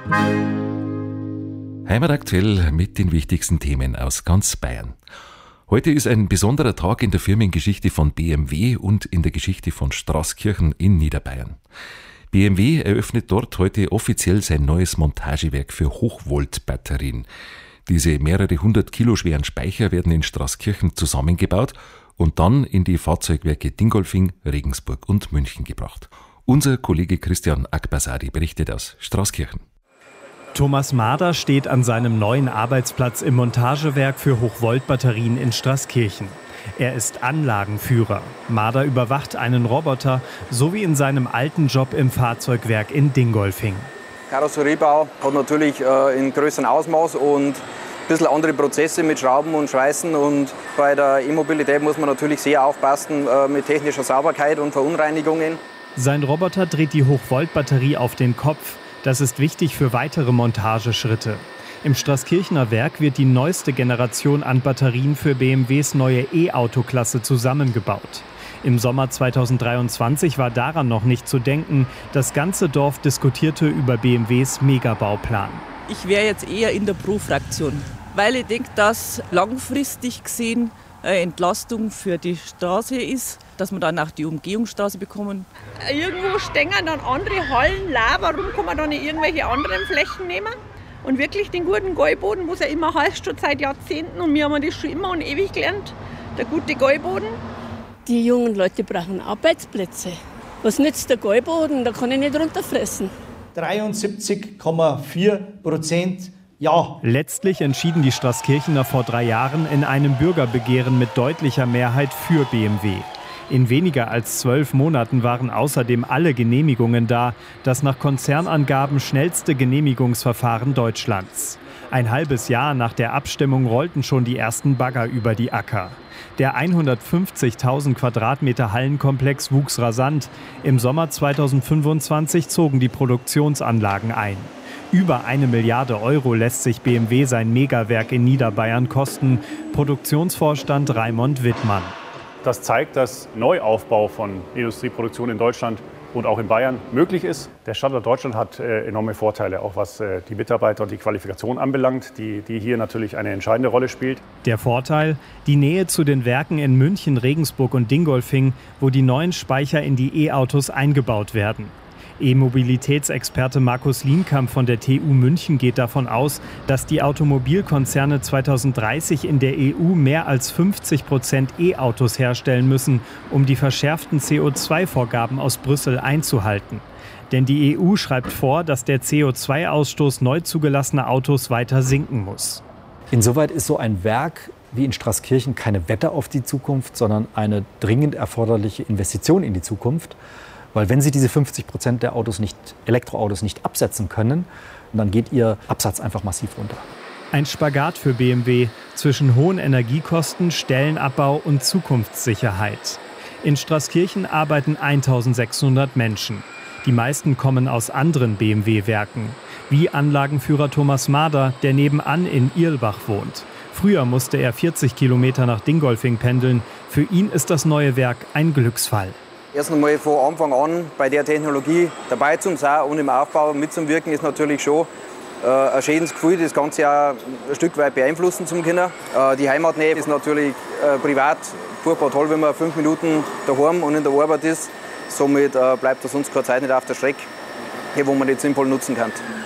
Heimataktuell mit den wichtigsten Themen aus ganz Bayern. Heute ist ein besonderer Tag in der Firmengeschichte von BMW und in der Geschichte von Straßkirchen in Niederbayern. BMW eröffnet dort heute offiziell sein neues Montagewerk für Hochvolt-Batterien. Diese mehrere 100 Kilo schweren Speicher werden in Straßkirchen zusammengebaut und dann in die Fahrzeugwerke Dingolfing, Regensburg und München gebracht. Unser Kollege Christian Akbasadi berichtet aus Straßkirchen. Thomas Mader steht an seinem neuen Arbeitsplatz im Montagewerk für Hochvolt-Batterien in Straßkirchen. Er ist Anlagenführer. Mader überwacht einen Roboter, so wie in seinem alten Job im Fahrzeugwerk in Dingolfing. Karosseriebau hat natürlich in größerem Ausmaß und ein bisschen andere Prozesse mit Schrauben und Schweißen. Und bei der E-Mobilität muss man natürlich sehr aufpassen mit technischer Sauberkeit und Verunreinigungen. Sein Roboter dreht die Hochvolt-Batterie auf den Kopf. Das ist wichtig für weitere Montageschritte. Im Straßkirchener Werk wird die neueste Generation an Batterien für BMWs neue E-Auto-Klasse zusammengebaut. Im Sommer 2023 war daran noch nicht zu denken. Das ganze Dorf diskutierte über BMWs Megabauplan. Ich wäre jetzt eher in der Pro-Fraktion, weil ich denke, dass langfristig gesehen eine Entlastung für die Straße ist, dass wir dann auch die Umgehungsstraße bekommen. Irgendwo stehen dann andere Hallen leer, warum kann man dann nicht irgendwelche anderen Flächen nehmen? Und wirklich den guten Gäuboden, wo es ja immer heißt, schon seit Jahrzehnten, und wir haben das schon immer und ewig gelernt, der gute Gäuboden. Die jungen Leute brauchen Arbeitsplätze. Was nützt der Gäuboden? Da kann ich nicht runterfressen. 73,4% ja. Letztlich entschieden die Straßkirchener vor 3 Jahren in einem Bürgerbegehren mit deutlicher Mehrheit für BMW. In weniger als 12 Monaten waren außerdem alle Genehmigungen da, das nach Konzernangaben schnellste Genehmigungsverfahren Deutschlands. Ein halbes Jahr nach der Abstimmung rollten schon die ersten Bagger über die Acker. Der 150.000 Quadratmeter Hallenkomplex wuchs rasant. Im Sommer 2025 zogen die Produktionsanlagen ein. Über 1 Milliarde Euro lässt sich BMW sein Megawerk in Niederbayern kosten. Produktionsvorstand Raimund Wittmann. Das zeigt, dass Neuaufbau von Industrieproduktion in Deutschland und auch in Bayern möglich ist. Der Standort Deutschland hat enorme Vorteile, auch was die Mitarbeiter und die Qualifikation anbelangt, die hier natürlich eine entscheidende Rolle spielt. Der Vorteil? Die Nähe zu den Werken in München, Regensburg und Dingolfing, wo die neuen Speicher in die E-Autos eingebaut werden. E-Mobilitätsexperte Markus Lienkamp von der TU München geht davon aus, dass die Automobilkonzerne 2030 in der EU mehr als 50% E-Autos herstellen müssen, um die verschärften CO2-Vorgaben aus Brüssel einzuhalten. Denn die EU schreibt vor, dass der CO2-Ausstoß neu zugelassener Autos weiter sinken muss. Insoweit ist so ein Werk wie in Straßkirchen keine Wette auf die Zukunft, sondern eine dringend erforderliche Investition in die Zukunft. Weil wenn Sie diese 50% der Elektroautos nicht absetzen können, dann geht Ihr Absatz einfach massiv runter. Ein Spagat für BMW zwischen hohen Energiekosten, Stellenabbau und Zukunftssicherheit. In Straßkirchen arbeiten 1600 Menschen. Die meisten kommen aus anderen BMW-Werken. Wie Anlagenführer Thomas Mader, der nebenan in Irlbach wohnt. Früher musste er 40 Kilometer nach Dingolfing pendeln. Für ihn ist das neue Werk ein Glücksfall. Erst einmal von Anfang an bei der Technologie dabei zu sein und im Aufbau mitzuwirken, ist natürlich schon ein schönes Gefühl, das Ganze auch ein Stück weit beeinflussen zu können. Die Heimatnähe ist natürlich privat furchtbar toll, wenn man 5 Minuten daheim und in der Arbeit ist. Somit bleibt da sonst keine Zeit nicht auf der Strecke, wo man nicht sinnvoll nutzen kann.